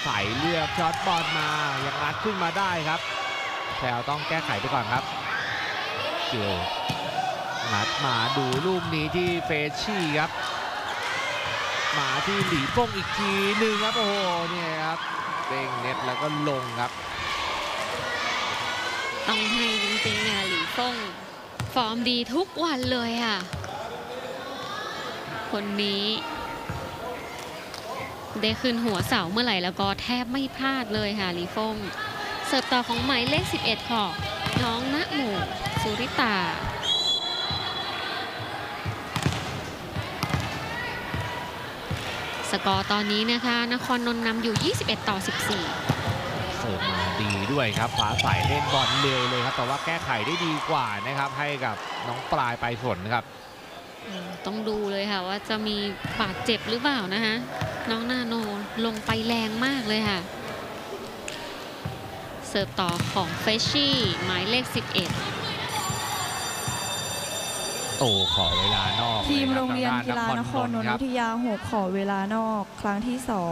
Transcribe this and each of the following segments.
เลือกช็อตบอลมายังงัดขึ้นมาได้ครับแพรวต้องแก้ไขไปก่อนครับเกี่ยวงัดมาดูลูกนี้ที่เฟชชี่ครับมาที่หลีฟ่งอีกทีหนึ่งครับโอ้โหเนี่ยครับเด้งเน็ตแล้วก็ลงครับต้องให้จริงๆเนี่ยหลีฟ่งฟอร์มดีทุกวันเลยค่ะคนนี้ได้ขึ้นหัวเสาเมื่อไหร่แล้วก็แทบไม่พลาดเลยค่ะหลีฟ่งเสิร์ฟต่อของหมายเลข11ค่ะน้องณโมสุริตาสกอร์ตอนนี้นะคะนครนนท์นำอยู่21-14 เสิร์ฟมาดีด้วยครับฟ้าใสเล่นบอลเร็วเลยครับแต่ว่าแก้ไขได้ดีกว่านะครับให้กับน้องปลายไปฝนครับต้องดูเลยค่ะว่าจะมีบาดเจ็บหรือเปล่านะคะน้องนาโนลงไปแรงมากเลยค่ะเสิร์ฟต่อของเฟชชี่หมายเลข11 โอ้ขอเวลานอกทีมโรงเรียนกีฬานครนนท์วิทยา6ขอเวลานอกครั้งที่2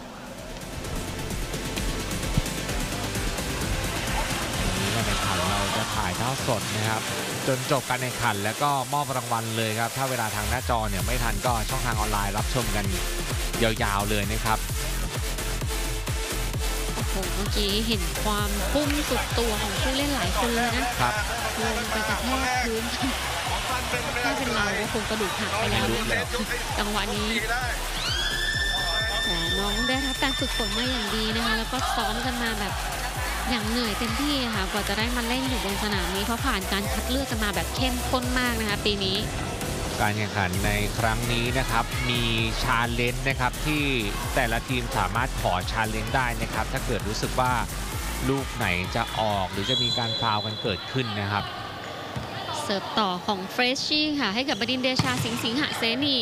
การแข่งขันเราจะถ่ายทอดสดนะครับจนจบการแข่งขันแล้วก็มอบรางวัลเลยครับถ้าเวลาทางหน้าจอเนี่ยไม่ทันก็ช่องทางออนไลน์รับชมกันยาวๆเลยนะครับโอ้โหเมื่อกี้เห็นความพุ่งสุดตัวของผู้เล่นหลายคนเลยนะครับลงไปกระแทกพื้นถ้าเป็นเราก็คงกระดูกหักไปแล้วนะจังหวะนี้แต่น้องได้รับการฝึกฝนมาอย่างดีนะคะแล้วก็ซ้อมกันมาแบบอย่างเหนื่อยเต็มที่ค่ะกว่าจะได้มาเล่นอยู่บนสนามนี้เพราะผ่านการคัดเลือกกันมาแบบเข้มข้นมากนะคะปีนี้การแข่งขันในครั้งนี้นะครับมีชาเลนจ์นะครับที่แต่ละทีมสามารถขอชาเลนจ์ได้นะครับถ้าเกิดรู้สึกว่าลูกไหนจะออกหรือจะมีการฟาวล์กันเกิดขึ้นนะครับเสิร์ฟต่อของเฟรชชี่ค่ะให้กับบดินทร์เดชาสิงหเสนี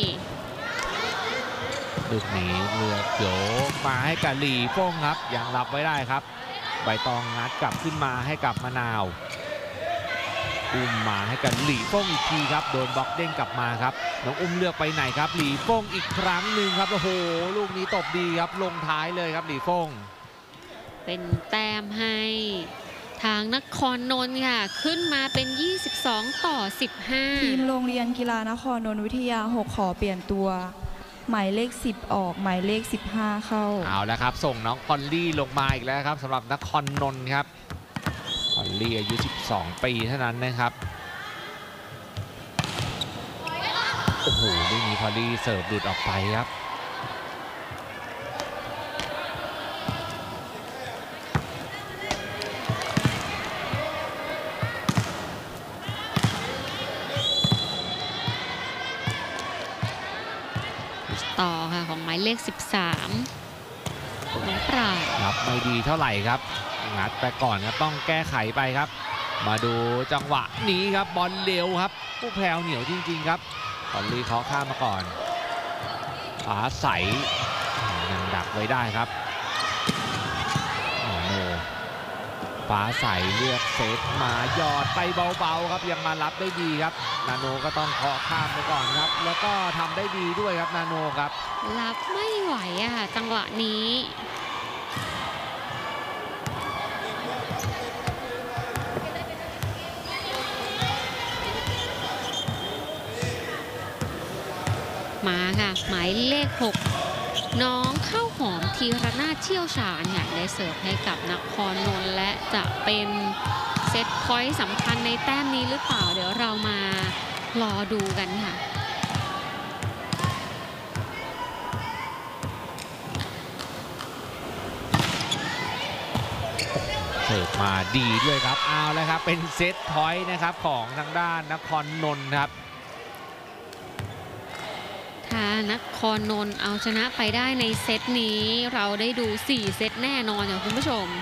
ลูกนี้เลือกโยกมาให้กับหลีฟ่งครับยังรับไว้ได้ครับใบตองงัดกลับขึ้นมาให้กับมะนาวอุ้มมาให้กับหลีฟ่งอีกทีครับโดนบล็อกเด้งกลับมาครับน้องอุ้มเลือกไปไหนครับหลีฟ่งอีกครั้งหนึ่งครับโอ้โหลูกนี้ตบดีครับลงท้ายเลยครับหลีฟ่งเป็นแต้มให้ทางนครนนท์ค่ะขึ้นมาเป็น22-15 ทีมโรงเรียนกีฬานครนนท์วิทยา6ขอเปลี่ยนตัวหมายเลข10ออกหมายเลข15เข้าเอาแล้วครับส่งน้องพอลลี่ลงมาอีกแล้วครับสำหรับนครนนท์ครับพอลลี่อายุ12ปีเท่านั้นนะครับโอ้โหลูกนี้พอลลี่เสิร์ฟหลุดออกไปครับต่อค่ะของหมายเลข13น้องปราดรับไม่ดีเท่าไหร่ครับงัดไปก่อนครับต้องแก้ไขไปครับมาดูจังหวะนี้ครับบอลเร็วครับผู้แพรวเหนียวจริงๆครับบอลลีเขาข้ามมาก่อนฟ้าใสยังดักไว้ได้ครับโนฟ้าใสเลือกเซตมาหยอดไปเบาๆครับยังมารับได้ดีครับนาโนก็ต้องเคาะข้ามไปก่อนครับแล้วก็ทำได้ดีด้วยครับนาโนครับรับไม่ไหวอะค่ะจังหวะนี้มาค่ะหมายเลข6น้องข้าวหอมธีรนาถเชี่ยวชาญค่ะได้เสิร์ฟให้กับนครนนท์และจะเป็นเซตพอยต์สำคัญในแต้มนี้หรือเปล่าเดี๋ยวเรามารอดูกันค่ะเสิร์ฟมาดีด้วยครับเอาแล้วครับเป็นเซตพอยต์นะครับของทางด้านนครนนท์ครับถ้านครนนท์เอาชนะไปได้ในเซตนี้เราได้ดู4เซตแน่นอนค่ะคุณผู้ชม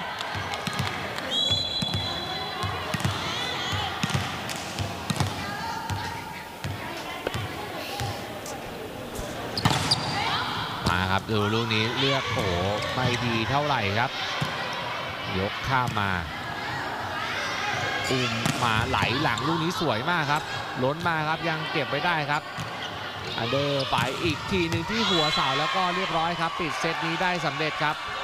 มาครับดูลูกนี้เลือกโผไม่ดีเท่าไหร่ครับยกข้ามมาอุ้มมาไหลหลังลูกนี้สวยมากครับล้นมาครับยังเก็บไว้ได้ครับอันเดอร์ไปอีกทีหนึ่งที่หัวเสาแล้วก็เรียบร้อยครับปิดเซตนี้ได้สำเร็จครับ